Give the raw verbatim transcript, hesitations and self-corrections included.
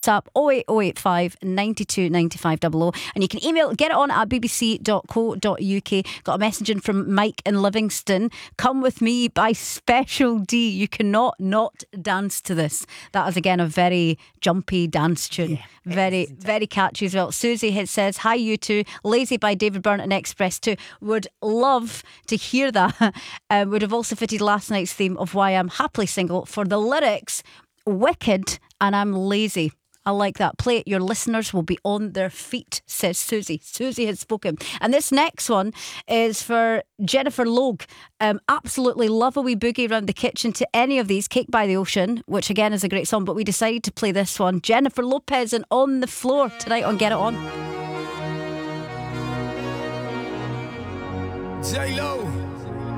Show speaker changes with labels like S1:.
S1: WhatsApp oh eight oh eight five, nine two nine five double oh, and you can email get it on at b b c dot co dot u k. Got a message in from Mike in Livingston. Come With Me by Special D. You cannot not dance to this. That is again a very jumpy dance tune. Yeah, very very catchy as well. Susie has says, hi you two, Lazy by David Byrne and Express two. Would love to hear that. um, would have also fitted last night's theme of Why I'm Happily Single for the lyrics Wicked and I'm Lazy. I like that. Play it. Your listeners will be on their feet, says Susie. Susie has spoken. And this next one is for Jennifer Logue. Um, absolutely love a wee boogie around the kitchen to any of these. Cake by the Ocean, which again is a great song, but we decided to play this one. Jennifer Lopez and On the Floor tonight on Get It On.
S2: J-Lo.